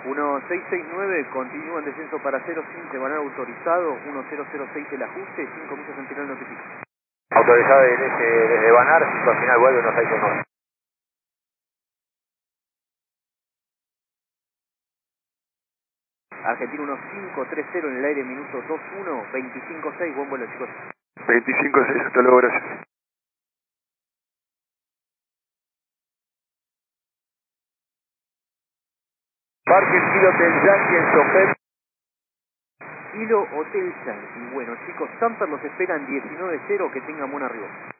1669, continúa en descenso para 05, banal autorizado, 1006 el ajuste, 5 millas al final notifica. Autorizado desde Banar, 5 al final vuelve 1669. Argentina 1530 en el aire, minuto 21, 25.6, buen vuelo chicos. 25.6, hasta luego, gracias. Parque Kilo Hotel Yankee, el chofer. Kilo Hotel Yankee. Bueno chicos, Samper los esperan 19.0, que tengan buen arribo.